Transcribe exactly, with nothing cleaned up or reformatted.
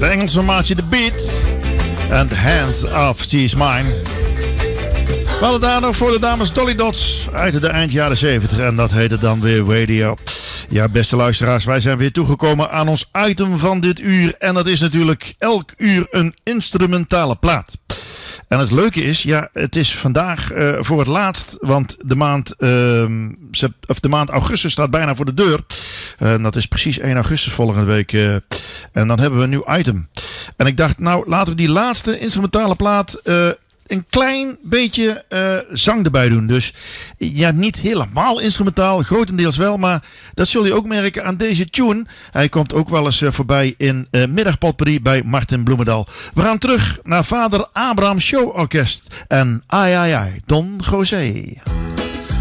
De Engelse maatje The Beat. En Hands Off, She's Mine. We hadden daar nog voor de dames Dolly Dots uit de eind jaren zeventig. En dat heette dan weer Radio. Ja, beste luisteraars, wij zijn weer toegekomen aan ons item van dit uur. En dat is natuurlijk elk uur een instrumentale plaat. En het leuke is, ja, het is vandaag uh, voor het laatst, want de maand, uh, sept- of de maand augustus staat bijna voor de deur. Uh, dat is precies één augustus volgende week. Uh, en dan hebben we een nieuw item. En ik dacht, nou, laten we die laatste instrumentale plaat uh, een klein beetje uh, zang erbij doen. Dus ja, niet helemaal instrumentaal, grotendeels wel. Maar dat zul je ook merken aan deze tune. Hij komt ook wel eens uh, voorbij in uh, Middagpotpourri bij Martin Bloemendaal. We gaan terug naar vader Abraham Show Orkest en Ai Ai Ai, Don José.